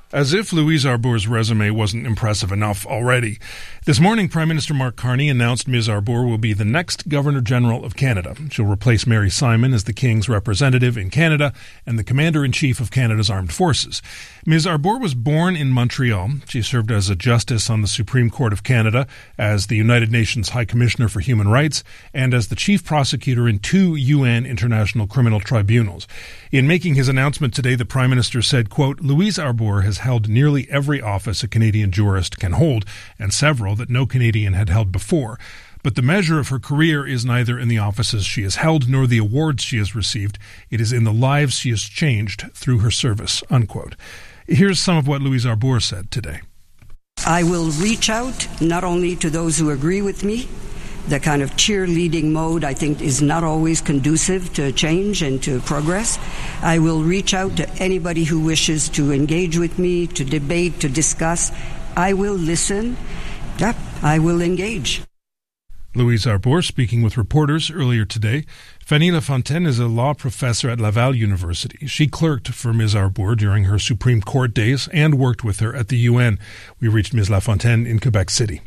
As if Louise Arbour's resume wasn't impressive enough already. This morning, Prime Minister Mark Carney announced Ms. Arbour will be the next Governor-General of Canada. She'll replace Mary Simon as the King's representative in Canada and the Commander-in-Chief of Canada's Armed Forces. Ms. Arbour was born in Montreal. She served as a justice on the Supreme Court of Canada, as the United Nations High Commissioner for Human Rights, and as the chief prosecutor in 2 UN International Criminal Tribunals. In making his announcement today, the Prime Minister said, quote, Louise Arbour has held nearly every office a Canadian jurist can hold, and several that no Canadian had held before. But the measure of her career is neither in the offices she has held nor the awards she has received. It is in the lives she has changed through her service, unquote. Here's some of what Louise Arbour said today. I will reach out not only to those who agree with me. The kind of cheerleading mode, I think, is not always conducive to change and to progress. I will reach out to anybody who wishes to engage with me, to debate, to discuss. I will listen. Yep, I will engage. Louise Arbour speaking with reporters earlier today. Fanny Lafontaine is a law professor at Laval University. She clerked for Ms. Arbour during her Supreme Court days and worked with her at the UN. We reached Ms. Lafontaine in Quebec City.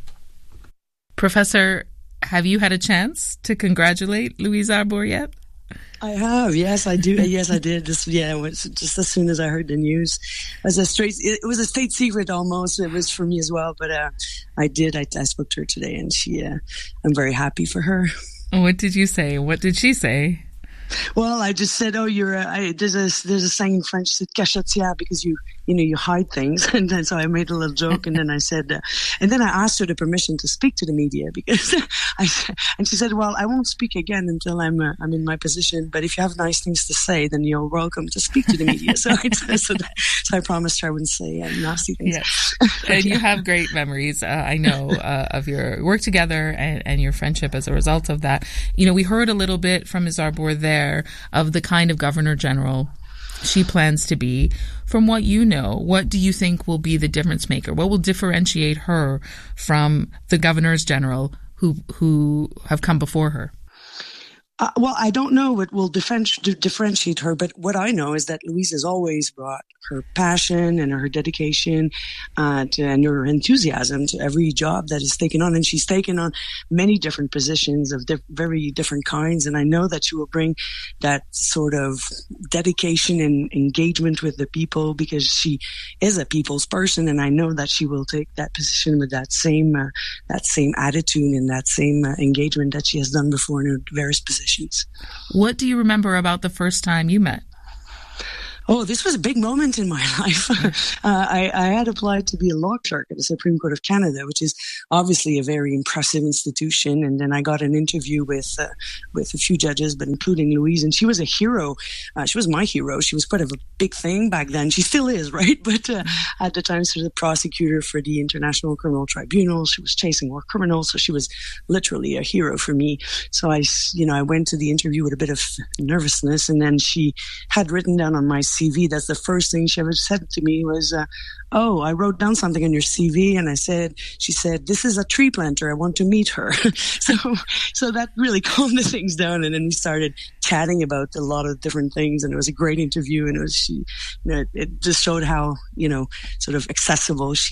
Professor, have you had a chance to congratulate Louise Arbour yet? I have, yes, I do. Yes, I did. Just as soon as I heard the news, it was a state secret almost. It was for me as well, but I did. I spoke to her today, and I'm very happy for her. What did you say? What did she say? Well, I just said, "Oh, there's a saying in French, c'est cachetière," because you hide things, and then so I made a little joke, and then I said, and then I asked her the permission to speak to the media because and she said, "Well, I won't speak again until I'm in my position, but if you have nice things to say, then you're welcome to speak to the media." So I promised her I wouldn't say nasty things. Yes. And you have great memories, I know, of your work together and your friendship as a result of that. We heard a little bit from Ms. Arbour there of the kind of Governor General she plans to be. From what you know, what do you think will be the difference maker? What will differentiate her from the Governors General who have come before her? Well, I don't know what will differentiate her, but what I know is that Louise has always brought her passion and her dedication and her enthusiasm to every job that is taken on. And she's taken on many different positions of very different kinds. And I know that she will bring that sort of dedication and engagement with the people because she is a people's person. And I know that she will take that position with that same attitude and that same engagement that she has done before in her various positions. What do you remember about the first time you met? Oh, this was a big moment in my life. I had applied to be a law clerk at the Supreme Court of Canada, which is obviously a very impressive institution. And then I got an interview with a few judges, but including Louise. And she was a hero. She was my hero. She was part of a big thing back then. She still is, right? But at the time, she was the prosecutor for the International Criminal Tribunal. She was chasing war criminals. So she was literally a hero for me. So I went to the interview with a bit of nervousness. And then she had written down on my CV, that's the first thing she ever said to me was, "Oh, I wrote down something on your CV," and she said, "This is a tree planter. I want to meet her." So that really calmed the things down, and then we started chatting about a lot of different things, and it was a great interview, and it just showed how sort of accessible she